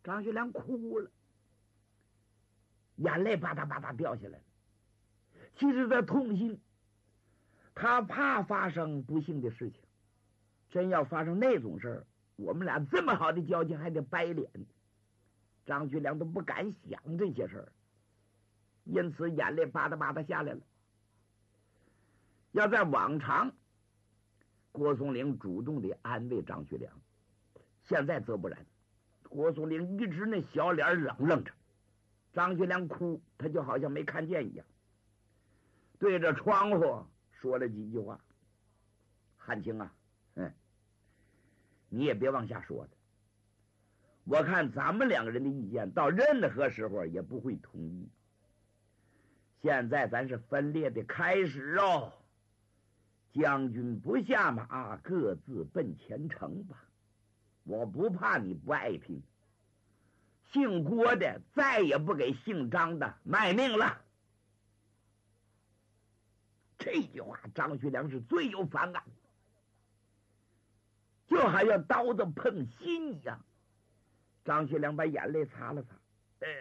张学良哭了，眼泪吧嗒吧嗒掉下来了。其实他痛心，他怕发生不幸的事情。真要发生那种事儿，我们俩这么好的交情还得掰脸。张学良都不敢想这些事儿，因此眼泪吧嗒吧嗒下来了。要在往常，郭松龄主动的安慰张学良，现在则不然。郭松龄一直那小脸冷愣着，张学良哭，他就好像没看见一样，对着窗户说了几句话：“汉卿啊，你也别往下说了。我看咱们两个人的意见到任何时候也不会统一。现在咱是分裂的开始哦。将军不下马，各自奔前程吧。我不怕你不爱拼。姓郭的再也不给姓张的卖命了。”这句话张学良是最有反感的，就好像刀子碰心一样。张学良把眼泪擦了擦，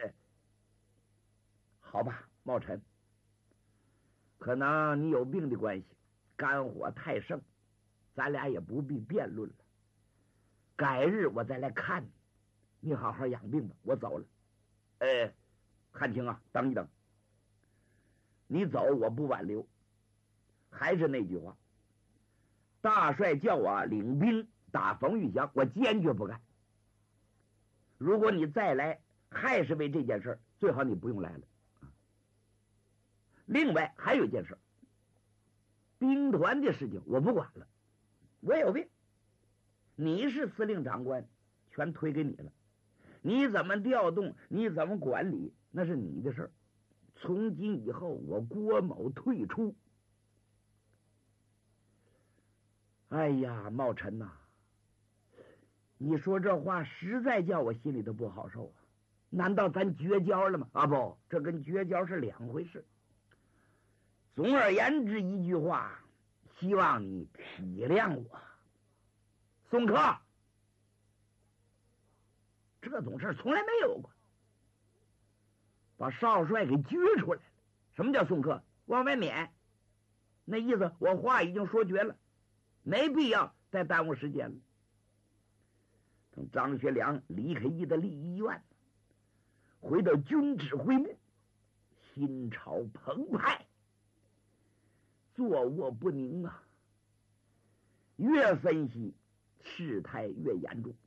好吧，茂臣，可能你有病的关系，肝火太盛，咱俩也不必辩论了。改日我再来看你，你好好养病吧，我走了。汉卿啊，等一等，你走我不挽留。还是那句话，大帅叫我领兵打冯玉祥，我坚决不干。如果你再来还是为这件事，最好你不用来了。另外还有一件事，兵团的事情我不管了，我有病。你是司令长官，全推给你了，你怎么调动，你怎么管理，那是你的事儿。从今以后我郭某退出。哎呀，茂臣呐，你说这话实在叫我心里头不好受啊！难道咱绝交了吗？不，这跟绝交是两回事。总而言之一句话，希望你体谅我。宋克，这种事从来没有过，把少帅给撅出来了。什么叫宋克？往外撵，那意思我话已经说绝了，没必要再耽误时间了。等张学良离开意大利医院，回到军指挥部，心潮澎湃，坐卧不宁啊。越分析事态越严重。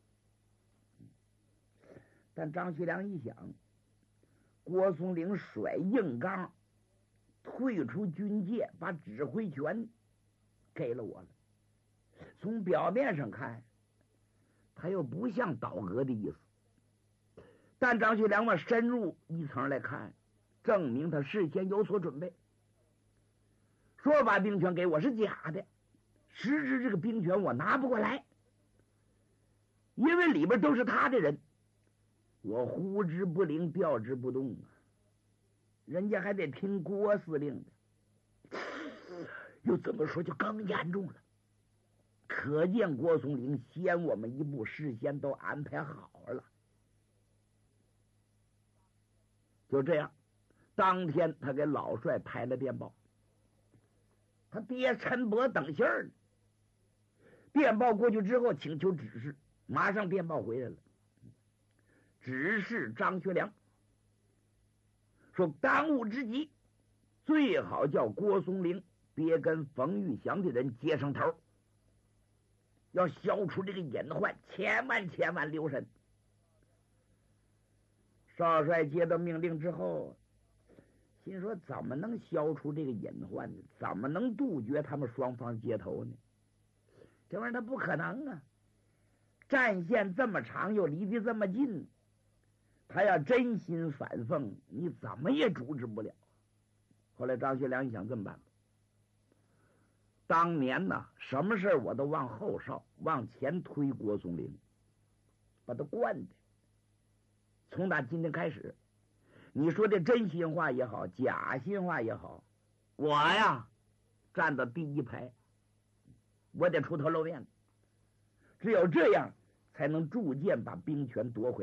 但张学良一想，郭松龄甩硬刚，退出军界，把指挥权给了我了。从表面上看，他又不像倒戈的意思，但张学良往深入一层来看，证明他事先有所准备。说把兵权给我是假的，实质这个兵权我拿不过来，因为里边都是他的人，我呼之不灵，调之不动啊，人家还得听郭司令的。又这么说就更严重了，可见郭松龄先我们一步，事先都安排好了。就这样，当天他给老帅拍了电报，他爹陈伯等信儿呢。电报过去之后，请求指示，马上电报回来了，指示张学良说，当务之急最好叫郭松龄别跟冯玉祥的人接上头，要消除这个隐患，千万留神。少帅接到命令之后，心说怎么能消除这个隐患呢？怎么能杜绝他们双方接头呢？这玩意儿他不可能啊，战线这么长，又离得这么近，他要真心反奉，你怎么也阻止不了。后来张学良一想，这么办吧，当年呢，什么事我都往后稍，往前推郭松龄，把他惯的。从打今天开始，你说的真心话也好，假心话也好，我呀站到第一排，我得出头露面，只有这样才能逐渐把兵权夺回。